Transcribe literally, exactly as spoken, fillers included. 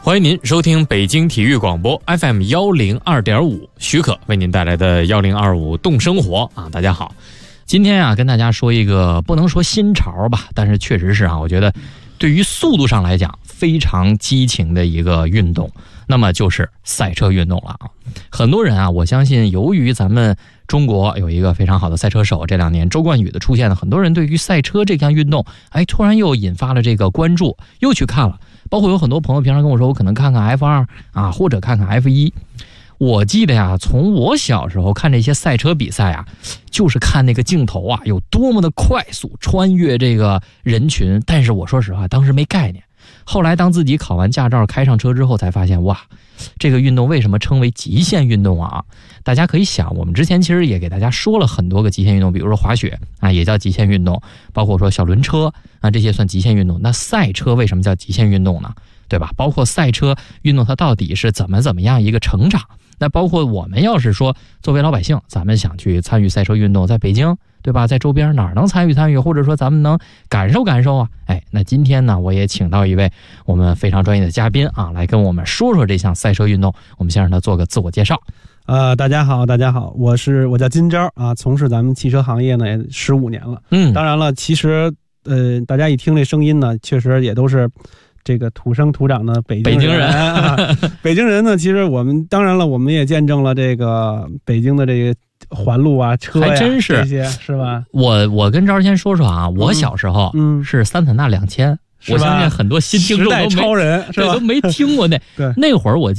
欢迎您收听北京体育广播 F M 一零二点五，许可为您带来的一零二五动生活啊！大家好，今天啊跟大家说一个不能说新潮吧，但是确实是啊，我觉得对于速度上来讲非常激情的一个运动，那么就是赛车运动了啊！很多人啊，我相信由于咱们中国有一个非常好的赛车手，这两年周冠宇的出现呢，很多人对于赛车这项运动，哎，突然又引发了这个关注，又去看了。包括有很多朋友平常跟我说，我可能看看 F 二 啊，或者看看 F 一。我记得呀，从我小时候看这些赛车比赛啊，就是看那个镜头啊，有多么的快速穿越这个人群。但是我说实话，当时没概念。后来当自己考完驾照开上车之后，才发现哇，这个运动为什么称为极限运动啊？大家可以想，我们之前其实也给大家说了很多个极限运动，比如说滑雪啊，也叫极限运动，包括说小轮车啊，这些算极限运动。那赛车为什么叫极限运动呢？对吧？包括赛车运动它到底是怎么怎么样一个成长？那包括我们要是说作为老百姓，咱们想去参与赛车运动，在北京，对吧？在周边哪儿能参与参与，或者说咱们能感受感受啊？哎，那今天呢，我也请到一位我们非常专业的嘉宾啊，来跟我们说说这项赛车运动。我们先让他做个自我介绍。 呃，大家好，大家好，我是我叫金钊啊，从事咱们汽车行业呢也十五年了。嗯，当然了，其实呃，大家一听这声音呢，确实也都是这个土生土长的北京人。 北京人啊，北京人呢，其实我们当然了，我们也见证了这个北京的这个环路啊、车呀， 还真是这些，是吧？ 我我跟钊先说说啊，我小时候嗯是桑塔纳两千。我相信很多新听众都没时代超人是吧？ 都没听过那对， 那会儿我